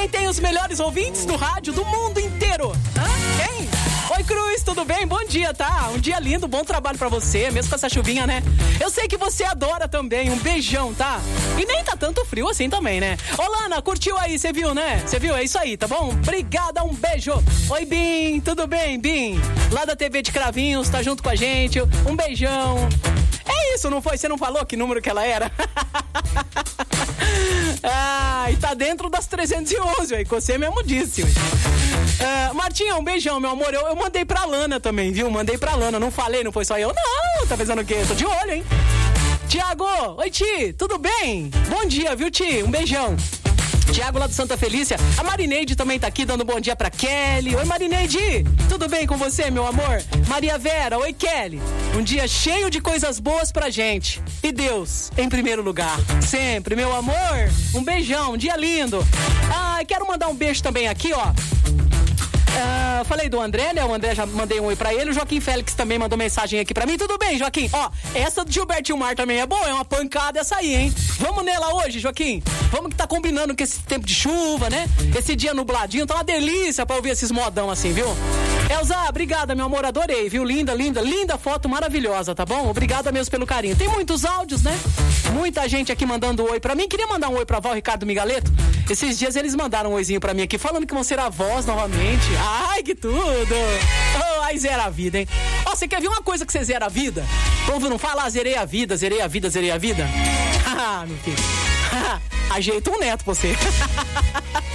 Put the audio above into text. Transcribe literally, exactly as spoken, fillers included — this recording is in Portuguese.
Quem tem os melhores ouvintes do rádio do mundo inteiro? Hã? Quem? Oi, Cruz, tudo bem? Bom dia, tá? Um dia lindo, bom trabalho pra você, mesmo com essa chuvinha, né? Eu sei que você adora também, um beijão, tá? E nem tá tanto frio assim também, né? Ô, Lana, curtiu aí, você viu, né? Você viu? É isso aí, tá bom? Obrigada, um beijo. Oi, Bim, tudo bem, Bim? Lá da T V de Cravinhos, tá junto com a gente, um beijão. É isso, não foi? Você não falou que número que ela era? Ah, e tá dentro das trezentos e onze, aí, que você mesmo disse. Uh, Martinha, um beijão, meu amor. Eu, eu mandei pra Lana também, viu? Mandei pra Lana, não falei, não foi só eu. Não, tá pensando o quê? Tô de olho, hein? Tiago, oi, Ti, tudo bem? Bom dia, viu, Ti? Um beijão. Tiago lá do Santa Felícia. A Marineide também tá aqui dando bom dia pra Kelly. Oi, Marineide, tudo bem com você, meu amor? Maria Vera, oi, Kelly. Um dia cheio de coisas boas pra gente. E Deus em primeiro lugar. Sempre, meu amor. Um beijão, um dia lindo. Ah, quero mandar um beijo também aqui, ó. Uh, falei do André, né? O André, já mandei um oi pra ele. O Joaquim Félix também mandou mensagem aqui pra mim. Tudo bem, Joaquim? Ó, essa do Gilberto Gilmar também é boa. É uma pancada essa aí, hein? Vamos nela hoje, Joaquim? Vamos que tá combinando com esse tempo de chuva, né? Esse dia nubladinho. Tá uma delícia pra ouvir esses modão assim, viu? Elza, obrigada, meu amor. Adorei, viu? Linda, linda, linda foto maravilhosa, tá bom? Obrigada mesmo pelo carinho. Tem muitos áudios, né? Muita gente aqui mandando oi pra mim. Queria mandar um oi pra Val Ricardo Migaleto. Esses dias eles mandaram um oizinho pra mim aqui, falando que vão ser avós novamente. Ai, que tudo! Oh, ai, zera a vida, hein? Ó, oh, você quer ver uma coisa que você zera a vida? O povo não fala, ah, zerei a vida, zerei a vida, zerei a vida? Ah, meu filho. Ajeita um neto pra você.